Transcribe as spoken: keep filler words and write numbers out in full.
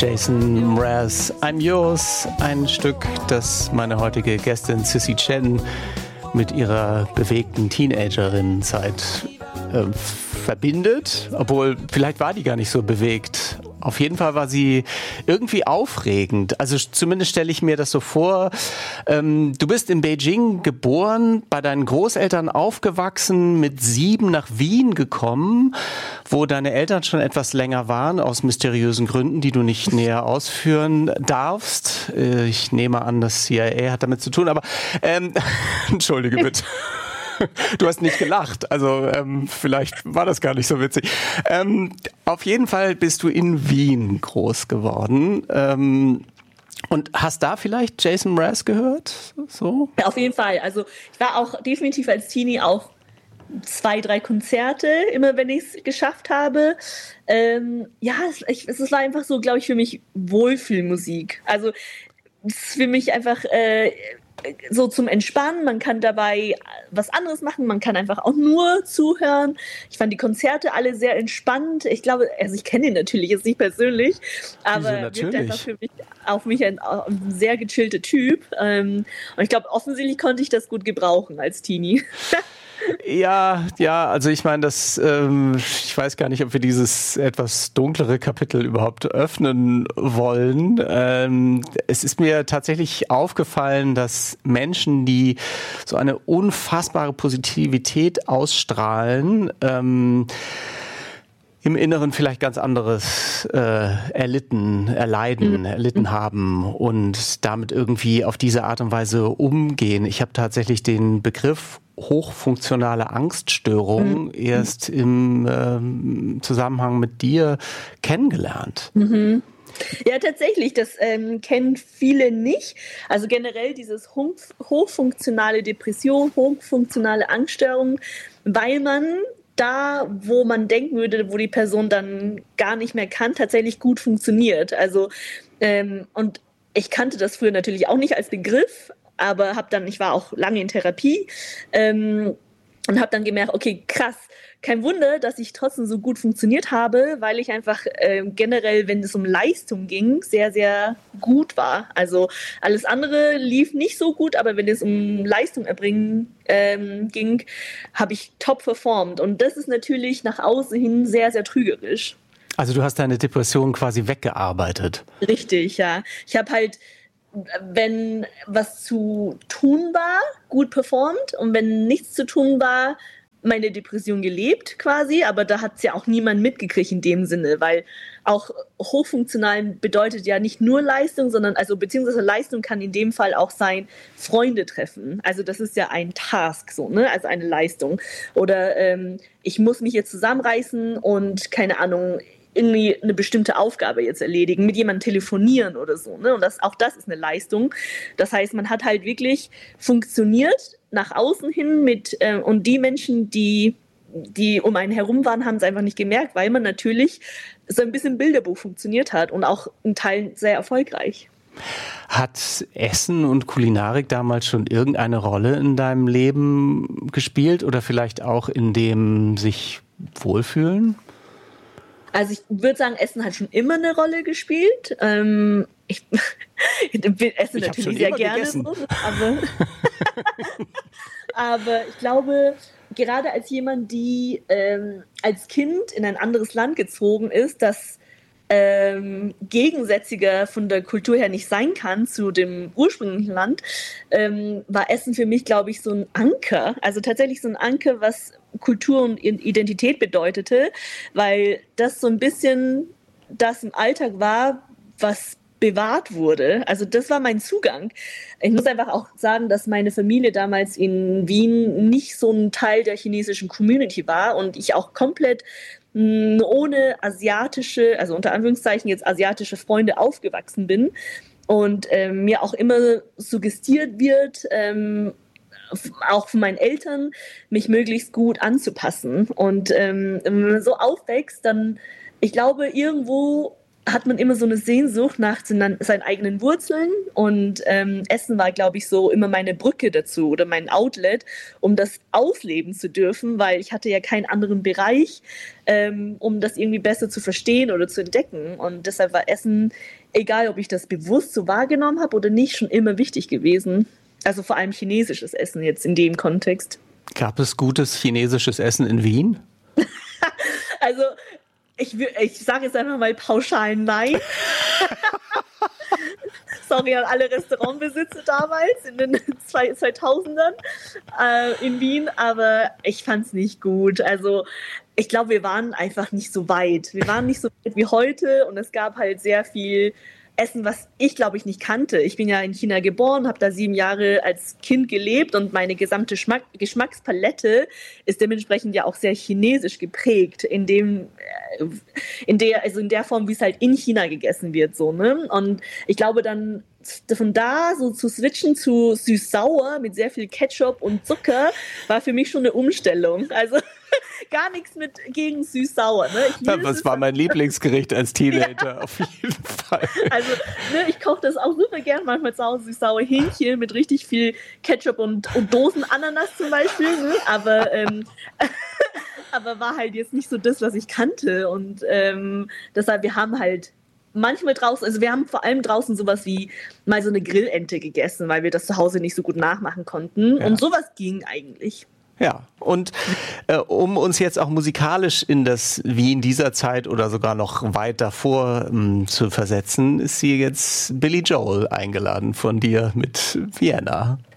Jason Mraz, I'm Yours, ein Stück, das meine heutige Gästin Sissy Chen mit ihrer bewegten Teenagerinnenzeit äh, verbindet, obwohl vielleicht war die gar nicht so bewegt. Auf jeden Fall war sie irgendwie aufregend. Also zumindest stelle ich mir das so vor. Ähm, du bist in Beijing geboren, bei deinen Großeltern aufgewachsen, mit sieben nach Wien gekommen, wo deine Eltern schon etwas länger waren, aus mysteriösen Gründen, die du nicht näher ausführen darfst. Äh, ich nehme an, das C I A hat damit zu tun, aber ähm, entschuldige bitte. Du hast nicht gelacht, also ähm, vielleicht war das gar nicht so witzig. Ähm, auf jeden Fall bist du in Wien groß geworden ähm, und hast da vielleicht Jason Mraz gehört? So? Ja, auf jeden Fall. Also ich war auch definitiv als Teenie auch zwei, drei Konzerte, immer wenn ich es geschafft habe. Ähm, ja, es, ich, es war einfach so, glaube ich, für mich Wohlfühlmusik. Also es ist für mich einfach äh, so zum Entspannen, man kann dabei was anderes machen, man kann einfach auch nur zuhören. Ich fand die Konzerte alle sehr entspannt. Ich glaube, also ich kenne ihn natürlich jetzt nicht persönlich, aber er wirkt einfach für mich, auf mich ein, ein sehr gechillter Typ. Und ich glaube, offensichtlich konnte ich das gut gebrauchen als Teenie. Ja, ja, also ich meine, das, ähm, ich weiß gar nicht, ob wir dieses etwas dunklere Kapitel überhaupt öffnen wollen. Ähm, es ist mir tatsächlich aufgefallen, dass Menschen, die so eine unfassbare Positivität ausstrahlen, ähm, im Inneren vielleicht ganz anderes äh, erlitten, erleiden, mhm. erlitten haben und damit irgendwie auf diese Art und Weise umgehen. Ich habe tatsächlich den Begriff hochfunktionale Angststörung mhm. erst im ähm, Zusammenhang mit dir kennengelernt. Mhm. Ja, tatsächlich, das ähm, kennen viele nicht. Also generell dieses hoch, hochfunktionale Depression, hochfunktionale Angststörung, weil man da, wo man denken würde, wo die Person dann gar nicht mehr kann, tatsächlich gut funktioniert. Also ähm, und ich kannte das früher natürlich auch nicht als Begriff, aber habe dann, ich war auch lange in Therapie ähm, und habe dann gemerkt, okay, krass, kein Wunder, dass ich trotzdem so gut funktioniert habe, weil ich einfach äh, generell, wenn es um Leistung ging, sehr, sehr gut war. Also alles andere lief nicht so gut, aber wenn es um Leistung erbringen ähm, ging, habe ich top performt. Und das ist natürlich nach außen hin sehr, sehr trügerisch. Also du hast deine Depression quasi weggearbeitet. Richtig, ja. Ich habe halt, wenn was zu tun war, gut performt und wenn nichts zu tun war, meine Depression gelebt quasi, aber da hat es ja auch niemand mitgekriegt in dem Sinne, weil auch hochfunktional bedeutet ja nicht nur Leistung, sondern also beziehungsweise Leistung kann in dem Fall auch sein, Freunde treffen. Also das ist ja ein Task, so, ne? Also eine Leistung. Oder ähm, ich muss mich jetzt zusammenreißen und keine Ahnung, irgendwie eine bestimmte Aufgabe jetzt erledigen, mit jemandem telefonieren oder so, ne? Und das, auch das ist eine Leistung. Das heißt, man hat halt wirklich funktioniert nach außen hin mit, äh, und die Menschen, die, die um einen herum waren, haben es einfach nicht gemerkt, weil man natürlich so ein bisschen Bilderbuch funktioniert hat und auch in Teilen sehr erfolgreich. Hat Essen und Kulinarik damals schon irgendeine Rolle in deinem Leben gespielt oder vielleicht auch in dem sich wohlfühlen? Also ich würde sagen, Essen hat schon immer eine Rolle gespielt. Ähm, ich ich esse ich natürlich sehr gerne, so, aber, aber ich glaube, gerade als jemand, die ähm, als Kind in ein anderes Land gezogen ist, das ähm, gegensätziger von der Kultur her nicht sein kann zu dem ursprünglichen Land, ähm, war Essen für mich, glaube ich, so ein Anker. Also tatsächlich so ein Anker, was Kultur und Identität bedeutete, weil das so ein bisschen das im Alltag war, was bewahrt wurde. Also das war mein Zugang. Ich muss einfach auch sagen, dass meine Familie damals in Wien nicht so ein Teil der chinesischen Community war und ich auch komplett mh, ohne asiatische, also unter Anführungszeichen jetzt asiatische Freunde aufgewachsen bin und äh, mir auch immer suggestiert wird, ähm, auch von meinen Eltern, mich möglichst gut anzupassen. Und ähm, wenn man so aufwächst, dann, ich glaube, irgendwo hat man immer so eine Sehnsucht nach seinen, seinen eigenen Wurzeln und ähm, Essen war, glaube ich, so immer meine Brücke dazu oder mein Outlet, um das ausleben zu dürfen, weil ich hatte ja keinen anderen Bereich, ähm, um das irgendwie besser zu verstehen oder zu entdecken und deshalb war Essen, egal ob ich das bewusst so wahrgenommen habe oder nicht, schon immer wichtig gewesen. Also vor allem chinesisches Essen jetzt in dem Kontext. Gab es gutes chinesisches Essen in Wien? Also Ich, ich sage jetzt einfach mal pauschal nein. Sorry an alle Restaurantbesitzer damals in den zweitausendern äh, in Wien, aber ich fand es nicht gut. Also ich glaube, wir waren einfach nicht so weit. Wir waren nicht so weit wie heute und es gab halt sehr viel Essen, was ich, glaube ich, nicht kannte. Ich bin ja in China geboren, habe da sieben Jahre als Kind gelebt und meine gesamte Schmack- Geschmackspalette ist dementsprechend ja auch sehr chinesisch geprägt, in dem, äh, in der, also in der Form, wie es halt in China gegessen wird, so, ne? Und ich glaube dann, von da so zu switchen zu süß-sauer mit sehr viel Ketchup und Zucker war für mich schon eine Umstellung. Also gar nichts mit gegen süß-sauer. Ne? Ja, das war mein Lieblingsgericht als Teenager, ja. Auf jeden Fall. Also ne, ich koche das auch super gern, manchmal zu Hause süß-saure Hähnchen mit richtig viel Ketchup und, und Dosen-Ananas zum Beispiel. Ne? Aber, ähm, aber war halt jetzt nicht so das, was ich kannte. Und ähm, deshalb, wir haben halt manchmal draußen, also wir haben vor allem draußen sowas wie mal so eine Grillente gegessen, weil wir das zu Hause nicht so gut nachmachen konnten. Ja. Und sowas ging eigentlich. Ja, und äh, um uns jetzt auch musikalisch in das Wien dieser Zeit oder sogar noch weit davor ähm, zu versetzen, ist hier jetzt Billy Joel eingeladen von dir mit Vienna.